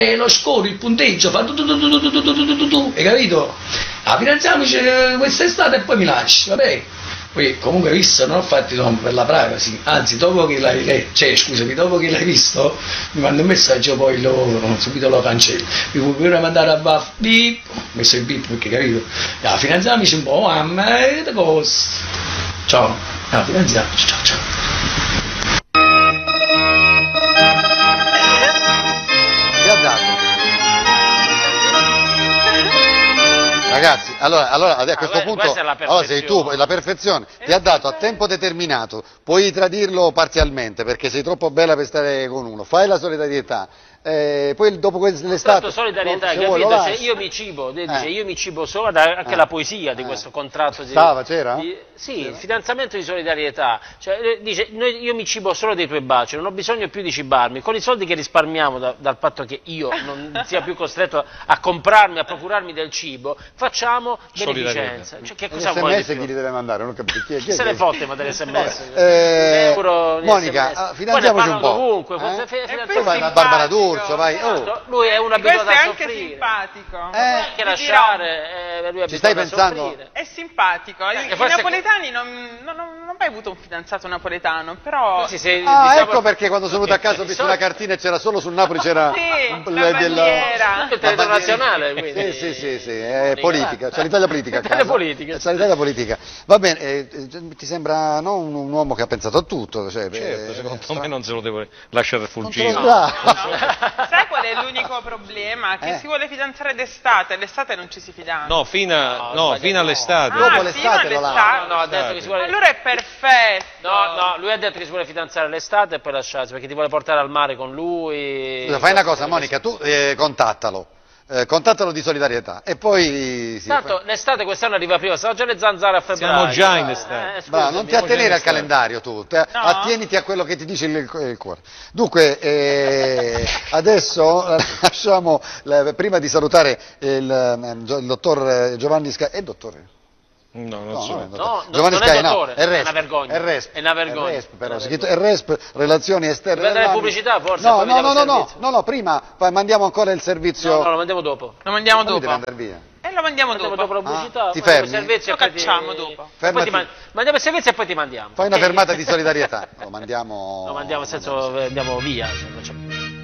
lo score, il punteggio, fa hai capito? Finanziamoci quest'estate e poi mi lasci, vabbè. Poi comunque visto, non ho fatti per la privacy, anzi dopo che l'hai letto, cioè scusami, dopo che l'hai visto, mi manda un messaggio poi subito lo cancello. Mi puoi pure mandare a buff, beep, ho messo il beep perché capito? Finanziamoci un po', mamma, che cosa? Ciao, finanziamoci, ciao. Ragazzi, allora a questo punto allora sei tu, la perfezione, ti ha dato a tempo determinato, puoi tradirlo parzialmente perché sei troppo bella per stare con uno, fai la solidarietà, poi dopo quell'estate... solidarietà, capito? Cioè, io mi cibo solo, anche la poesia di questo contratto. C'era? Sì, il fidanzamento di solidarietà, cioè, dice io mi cibo solo dei tuoi baci, non ho bisogno più di cibarmi, con i soldi che risparmiamo dal fatto che io non sia più costretto a comprarmi, a procurarmi del cibo, facciamo beneficenza. Cioè, che cosa vuoi? SMS chi li deve mandare? Non capisco. Chi se ne fotte mandare SMS? Monica, finanziamoci un po'. Ovunque, poi vai da Barbara D'Urso, vai. Lui è un abituato a soffrire. Questo è anche simpatico. Anche lasciare, lui è ci stai abituato a pensando? soffrire. È simpatico. I napoletani non ho mai avuto un fidanzato napoletano, però... Ecco perché quando sono venuto a casa ho visto una cartina e c'era solo sul Napoli c'era... la bandiera. Il territorio nazionale, quindi. Sì, è politica, c'è l'Italia politica. C'è l'Italia politica. Va bene, ti sembra un uomo che ha pensato a tutto? Certo, secondo me non se lo devo lasciare fuggire. Sai qual è l'unico problema? Che si vuole fidanzare d'estate, l'estate non ci si fidanza. No, fino all'estate. Dopo l'estate lo lascia. No, ha detto che si vuole... Allora è perfetto. No, lui ha detto che si vuole fidanzare l'estate e poi lasciarsi, perché ti vuole portare al mare con lui. Scusa, fai una cosa, Monica, tu contattalo. Contattalo di solidarietà e poi... Tanto l'estate quest'anno arriva prima, sono già le zanzare a febbraio. Siamo già in estate. Bravo, non ti attenere al calendario tu, attieniti a quello che ti dice il cuore. Dunque, adesso lasciamo, prima di salutare il dottor Giovanni Scaia, dottore? No, non so. Giovanni non Scaia, è dottore, è una vergogna. È una vergogna. Però, scritto RESP, relazioni esterne. Per dare pubblicità forse? No, prima mandiamo ancora il servizio. No, lo mandiamo dopo. Lo mandiamo dopo. Deve andare via. Lo mandiamo dopo. Dopo la pubblicità. Ti fermi? Lo cacciamo dopo. Mandiamo il servizio e poi ti mandiamo. Fai una fermata di solidarietà. Lo mandiamo... Lo mandiamo, nel senso andiamo via.